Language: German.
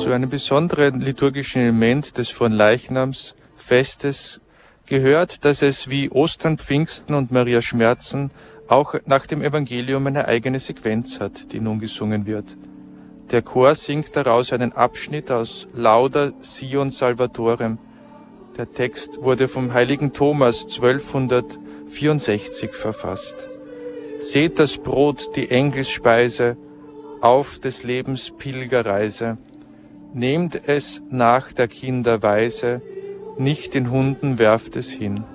zu einem besonderen liturgischen Element des Fronleichnamsfestes gehört, dass es wie Ostern, Pfingsten und Maria Schmerzen auch nach dem Evangelium eine eigene Sequenz hat, die nun gesungen wird. Der Chor singt daraus einen Abschnitt aus Lauda Sion Salvatorem. Der Text wurde vom heiligen Thomas 1264 verfasst. Seht das Brot, die Engelsspeise, auf des Lebens Pilgerreise. Nehmt es nach der Kinder Weise, nicht den Hunden werft es hin.